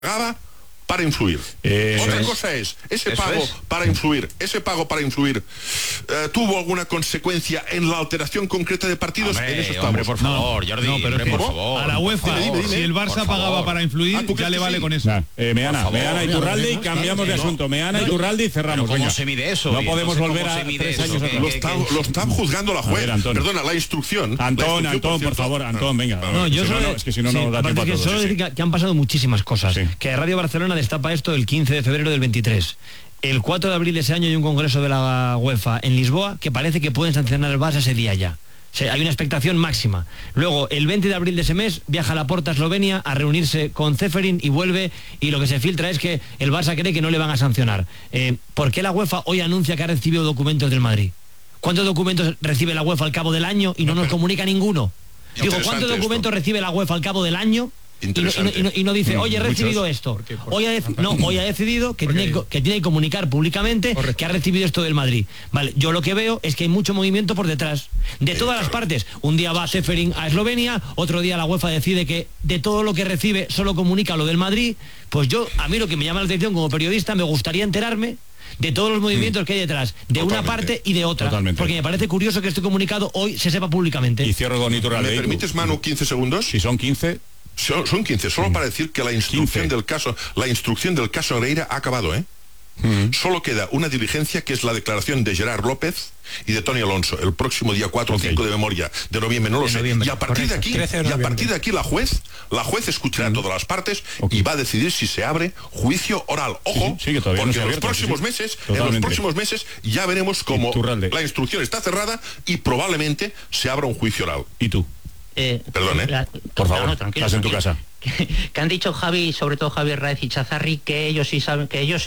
pagaba para influir. Otra cosa es, ese pago para influir, ¿tuvo alguna consecuencia en la alteración concreta de partidos? Hombre, en eso estamos. por favor, Jordi, por favor. A la UEFA, dime. si el Barça pagaba para influir, ya le vale con eso. Meana Iturralde y cambiamos de asunto. Meana Iturralde y cerramos. ¿Cómo se mide eso? No podemos volver a 3 años atrás. Lo están juzgando la juez. Perdona, la instrucción. Antón, por favor, Antón, venga. No, yo solo, es que si no da tiempo a todo. Solo decir que han pasado muchísimas cosas. Sí. Que Radio Barcelona destapa esto el 15 de febrero del 23. El 4 de abril de ese año hay un congreso de la UEFA en Lisboa que parece que pueden sancionar al Barça ese día ya. O sea, hay una expectación máxima. Luego, el 20 de abril de ese mes, viaja a Laporta a Eslovenia a reunirse con Ceferin y vuelve, y lo que se filtra es que el Barça cree que no le van a sancionar. ¿Por qué la UEFA hoy anuncia que ha recibido documentos del Madrid? ¿Cuántos documentos recibe la UEFA al cabo del año y no nos comunica ninguno? Digo, ¿cuántos documentos recibe la UEFA al cabo del año? Y no dice, oye, he recibido esto. Hoy ha decidido que tiene que comunicar públicamente que ha recibido esto del Madrid. Vale, yo lo que veo es que hay mucho movimiento por detrás, de todas las partes. Un día va Ceferin a Eslovenia, otro día la UEFA decide que de todo lo que recibe solo comunica lo del Madrid. Pues a mí lo que me llama la atención como periodista, me gustaría enterarme de todos los movimientos que hay detrás, de una parte y de otra. Porque me parece curioso que este comunicado hoy se sepa públicamente. Y cierro con Iturralde. ¿Me permites, Manu, 15 segundos? Si son 15... Son 15, solo para decir que la instrucción del caso Negreira ha acabado, Solo queda una diligencia que es la declaración de Gerard López y de Toni Alonso el próximo día 4 o 5 de memoria de noviembre, no lo sé. Y a partir de aquí la juez escuchará todas las partes y va a decidir si se abre juicio oral. Ojo, porque en los próximos meses ya veremos cómo la instrucción está cerrada y probablemente se abra un juicio oral. ¿Y tú? Perdón, por favor, tranquilo, estás en tu casa. Que han dicho Javi, sobre todo Javier Raez y Chazarri, que ellos sí saben, que ellos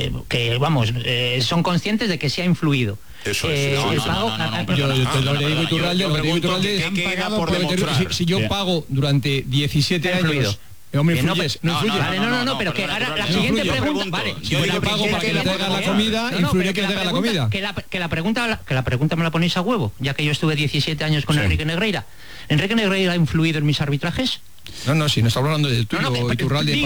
son conscientes de que se ha influido. Eso es. Yo le digo Iturralde, si yo pago durante 17 años... No influyes. Pero que ahora la siguiente pregunta, vale, yo pago para que le traigan la comida, influiré que le traigan la comida. Que la pregunta me la ponéis a huevo, ya que yo estuve 17 años con Enrique Negreira. ¿Enrique Negreira ha influido en mis arbitrajes? No, si no está hablando del tuyo, Iturralde.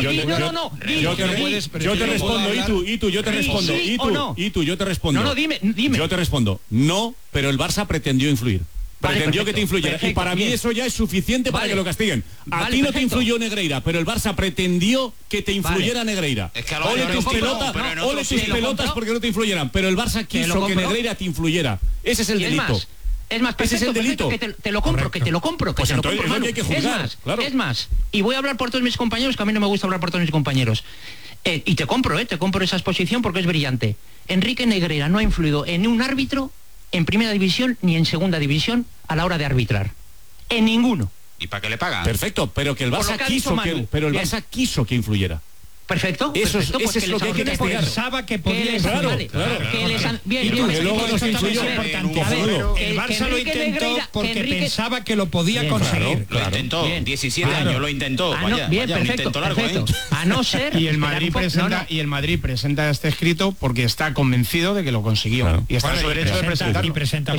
Yo te respondo, Itu, yo te respondo. Itu, yo te respondo. No, dime. Yo te respondo. No, pero el Barça pretendió influir. Pretendió que te influyera. Y para mí eso ya es suficiente para que lo castiguen. A ti no te influyó Negreira, pero el Barça pretendió que te influyera Negreira. Es que ole tus pelotas porque no te influyeran. Pero el Barça quiso que Negreira te influyera. Ese es el delito. Es más, ese es el delito. Que te lo compro. Pues entonces es lo que hay que juzgar. Es más, y voy a hablar por todos mis compañeros, que a mí no me gusta hablar por todos mis compañeros. Y te compro esa exposición porque es brillante. Enrique Negreira no ha influido en un árbitro en primera división ni en segunda división a la hora de arbitrar. En ninguno. ¿Y para qué le pagan? Perfecto, pero que el Barça quiso que influyera. Perfecto. Eso es lo que hay que explicar. Pensaba que podía Claro. Bien. Luego nos influyó. El Barça lo intentó porque pensaba que lo podía conseguir. Lo intentó, 17 años lo intentó. Perfecto. A no ser... Y el Madrid presenta este escrito porque está convencido de que lo consiguió. Y está en su derecho de presentarlo. Y presenta.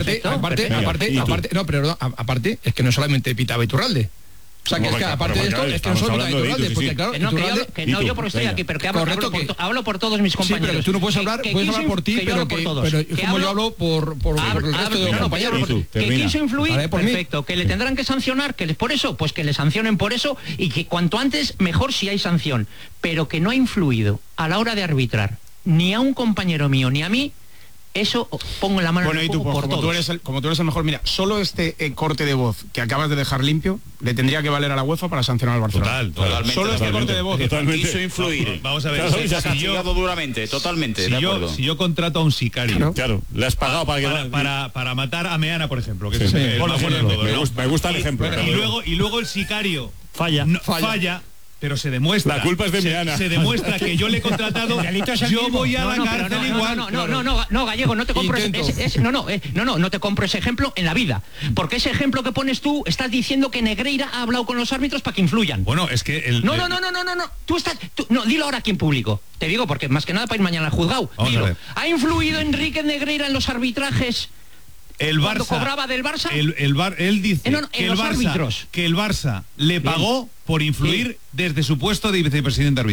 Aparte, es que no solamente pitaba Iturralde. O sea, que es que aparte de esto, es que no solo pitaba Iturralde, porque claro, yo porque estoy aquí, pero que hablo por todos mis compañeros. Sí, pero tú no puedes hablar, puedes hablar por ti, pero como yo hablo por el resto de los compañeros. Que quiso influir, perfecto, que le tendrán que sancionar, que por eso, pues que le sancionen por eso, y que cuanto antes, mejor si hay sanción, pero que no ha influido a la hora de arbitrar, ni a un compañero mío, ni a mí. Eso pongo la mano en el fuego por todos. Como tú eres el mejor, mira, solo este corte de voz que acabas de dejar limpio le tendría que valer a la UEFA para sancionar al Barcelona. Totalmente. Solo este corte de voz. Quiso influir. Vamos a ver. Se ha castigado duramente, totalmente. Si yo contrato a un sicario. Claro, le has pagado para matar a Meana, por ejemplo. Que me gusta el ejemplo. Y luego el sicario falla. Pero se demuestra. La culpa es de Meana. Se demuestra que yo le he contratado. Yo voy a la cárcel igual. No, Gallego, no te compro no te compro ese ejemplo en la vida. Porque ese ejemplo que pones tú, estás diciendo que Negreira ha hablado con los árbitros para que influyan. Bueno, es que No. Dilo ahora aquí en público. Te digo porque más que nada para ir mañana al juzgado. Dilo. ¿Ha influido Enrique Negreira en los arbitrajes el Barça, cuando cobraba del Barça. Él dice que el Barça le pagó por influir desde su puesto de vicepresidente arbitral.